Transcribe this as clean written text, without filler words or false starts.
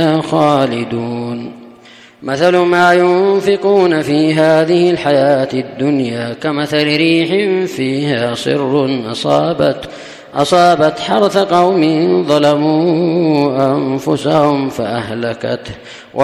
خالدون. مثل ما ينفقون في هذه الحياة الدنيا كمثل ريح فيها صر أصابت حرث قوم ظلموا أنفسهم فأهلكته